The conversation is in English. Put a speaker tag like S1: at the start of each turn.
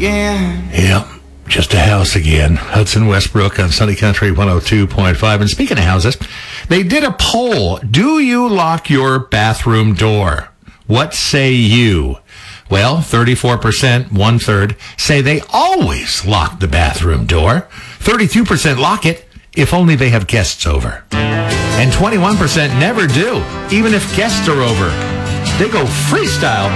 S1: again.
S2: Yep. Just a house again. Hudson Westbrook on Sunny Country 102.5. And speaking of houses, they did a poll. Do you lock your bathroom door? What say you? Well, 34%, 1/3, say they always lock the bathroom door. 32% lock it if only they have guests over. And 21% never do, even if guests are over. They go freestyle.